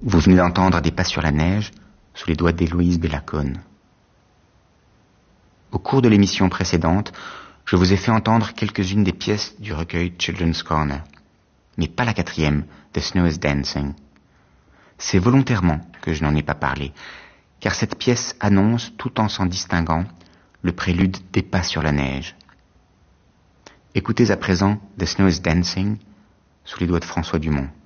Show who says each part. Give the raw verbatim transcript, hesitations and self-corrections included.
Speaker 1: Vous venez d'entendre Des pas sur la neige sous les doigts d'Héloïse Bellacone. Au cours de l'émission précédente, je vous ai fait entendre quelques-unes des pièces du recueil Children's Corner, mais pas la quatrième, The Snow is Dancing. C'est volontairement que je n'en ai pas parlé, car cette pièce annonce, tout en s'en distinguant, le prélude des pas sur la neige. Écoutez à présent The Snow is Dancing sous les doigts de François Dumont.